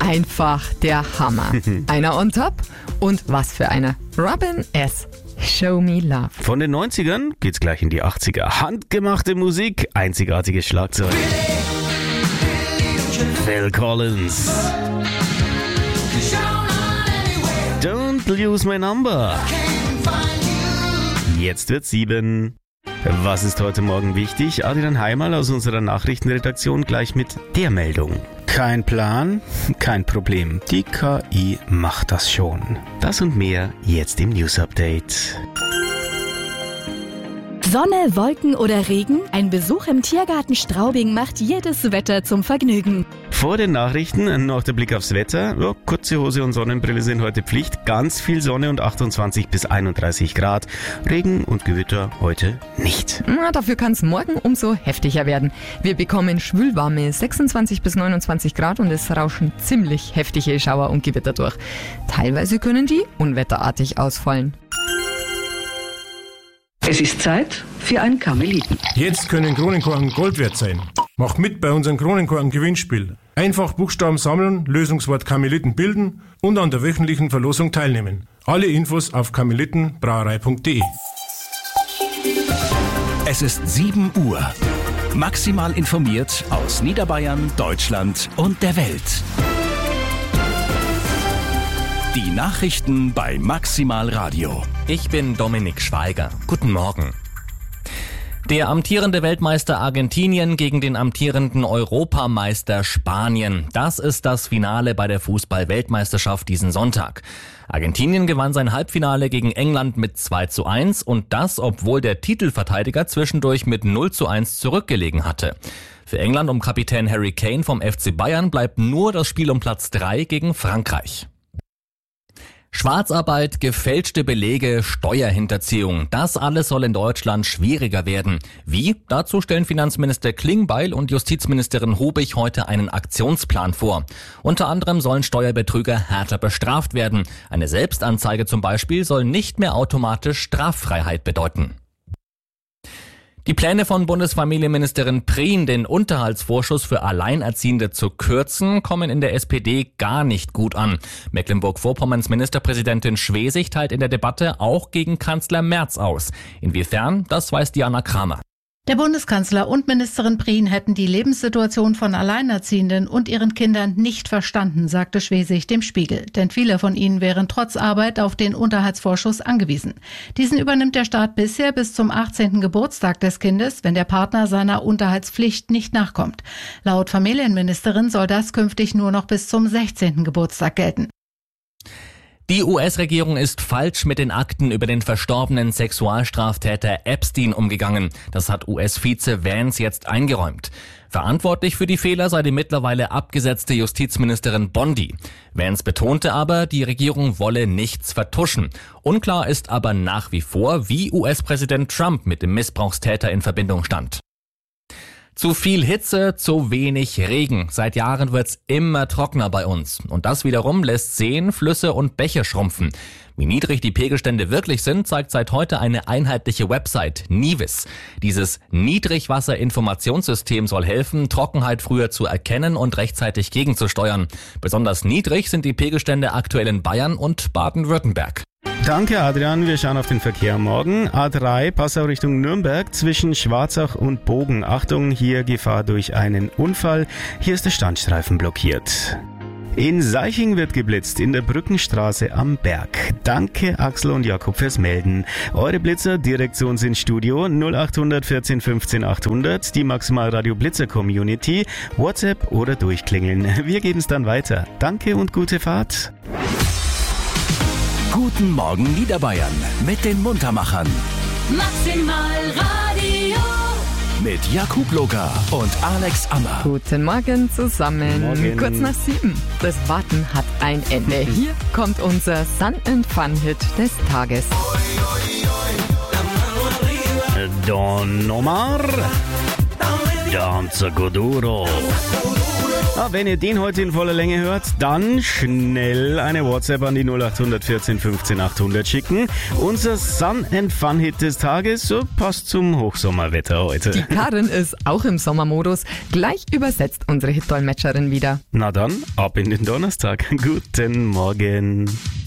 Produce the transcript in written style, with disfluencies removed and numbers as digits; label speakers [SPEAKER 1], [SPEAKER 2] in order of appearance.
[SPEAKER 1] Einfach der Hammer. Einer on top und was für einer. Robin S. Show Me Love.
[SPEAKER 2] Von den 90ern geht's gleich in die 80er. Handgemachte Musik, einzigartiges Schlagzeug. Phil Collins. Don't lose my number. Jetzt wird's 7. Was ist heute Morgen wichtig? Adrian Heimal aus unserer Nachrichtenredaktion gleich mit der Meldung.
[SPEAKER 3] Kein Plan, kein Problem. Die KI macht das schon.
[SPEAKER 2] Das und mehr jetzt im News Update.
[SPEAKER 4] Sonne, Wolken oder Regen? Ein Besuch im Tiergarten Straubing macht jedes Wetter zum Vergnügen.
[SPEAKER 2] Vor den Nachrichten noch der Blick aufs Wetter. Ja, kurze Hose und Sonnenbrille sind heute Pflicht. Ganz viel Sonne und 28 bis 31 Grad. Regen und Gewitter heute nicht.
[SPEAKER 1] Dafür kann es morgen umso heftiger werden. Wir bekommen schwülwarme 26 bis 29 Grad und es rauschen ziemlich heftige Schauer und Gewitter durch. Teilweise können die unwetterartig ausfallen.
[SPEAKER 5] Es ist Zeit für ein Karmeliten.
[SPEAKER 6] Jetzt können Kronenkorken Gold wert sein. Macht mit bei unserem Kronenkorken-Gewinnspiel. Einfach Buchstaben sammeln, Lösungswort Karmeliten bilden und an der wöchentlichen Verlosung teilnehmen. Alle Infos auf karmelitenbrauerei.de.
[SPEAKER 7] Es ist 7 Uhr. Maximal informiert aus Niederbayern, Deutschland und der Welt. Die Nachrichten bei Maximal Radio.
[SPEAKER 8] Ich bin Dominik Schweiger. Guten Morgen. Der amtierende Weltmeister Argentinien gegen den amtierenden Europameister Spanien. Das ist das Finale bei der Fußball-Weltmeisterschaft diesen Sonntag. Argentinien gewann sein Halbfinale gegen England mit 2:1 und das, obwohl der Titelverteidiger zwischendurch mit 0:1 zurückgelegen hatte. Für England um Kapitän Harry Kane vom FC Bayern bleibt nur das Spiel um Platz 3 gegen Frankreich. Schwarzarbeit, gefälschte Belege, Steuerhinterziehung, das alles soll in Deutschland schwieriger werden. Wie? Dazu stellen Finanzminister Klingbeil und Justizministerin Hubig heute einen Aktionsplan vor. Unter anderem sollen Steuerbetrüger härter bestraft werden. Eine Selbstanzeige zum Beispiel soll nicht mehr automatisch Straffreiheit bedeuten. Die Pläne von Bundesfamilienministerin Prien, den Unterhaltsvorschuss für Alleinerziehende zu kürzen, kommen in der SPD gar nicht gut an. Mecklenburg-Vorpommerns Ministerpräsidentin Schwesig teilt in der Debatte auch gegen Kanzler Merz aus. Inwiefern, das weiß Diana Kramer.
[SPEAKER 9] Der Bundeskanzler und Ministerin Prien hätten die Lebenssituation von Alleinerziehenden und ihren Kindern nicht verstanden, sagte Schwesig dem Spiegel. Denn viele von ihnen wären trotz Arbeit auf den Unterhaltsvorschuss angewiesen. Diesen übernimmt der Staat bisher bis zum 18. Geburtstag des Kindes, wenn der Partner seiner Unterhaltspflicht nicht nachkommt. Laut Familienministerin soll das künftig nur noch bis zum 16. Geburtstag gelten.
[SPEAKER 8] Die US-Regierung ist falsch mit den Akten über den verstorbenen Sexualstraftäter Epstein umgegangen. Das hat US-Vize Vance jetzt eingeräumt. Verantwortlich für die Fehler sei die mittlerweile abgesetzte Justizministerin Bondi. Vance betonte aber, die Regierung wolle nichts vertuschen. Unklar ist aber nach wie vor, wie US-Präsident Trump mit dem Missbrauchstäter in Verbindung stand. Zu viel Hitze, zu wenig Regen. Seit Jahren wird's immer trockener bei uns. Und das wiederum lässt Seen, Flüsse und Bäche schrumpfen. Wie niedrig die Pegelstände wirklich sind, zeigt seit heute eine einheitliche Website, Nivis. Dieses Niedrigwasserinformationssystem soll helfen, Trockenheit früher zu erkennen und rechtzeitig gegenzusteuern. Besonders niedrig sind die Pegelstände aktuell in Bayern und Baden-Württemberg.
[SPEAKER 2] Danke Adrian, wir schauen auf den Verkehr morgen. A3 Passau Richtung Nürnberg zwischen Schwarzach und Bogen. Achtung, hier Gefahr durch einen Unfall. Hier ist der Standstreifen blockiert. In Seiching wird geblitzt, in der Brückenstraße am Berg. Danke Axel und Jakob fürs Melden. Eure Blitzer direkt zu uns ins Studio 0800 14 15 800, die Maximal Radio Blitzer Community, WhatsApp oder durchklingeln. Wir geben's dann weiter. Danke und gute Fahrt.
[SPEAKER 7] Guten Morgen Niederbayern mit den Muntermachern.
[SPEAKER 4] Maximal Radio.
[SPEAKER 7] Mit Jakub Loga und Alex Ammer.
[SPEAKER 1] Guten Morgen zusammen.
[SPEAKER 2] Morgen.
[SPEAKER 1] Kurz nach 7. Das Warten hat ein Ende. Hier kommt unser Sun and Fun Hit des Tages.
[SPEAKER 2] Don Omar, Danza Goduro. Wenn ihr den heute in voller Länge hört, dann schnell eine WhatsApp an die 0800 14 15 800 schicken. Unser Sun and Fun Hit des Tages passt zum Hochsommerwetter heute.
[SPEAKER 1] Die Karin ist auch im Sommermodus. Gleich übersetzt unsere Hit-Dolmetscherin wieder.
[SPEAKER 2] Na dann, ab in den Donnerstag. Guten Morgen.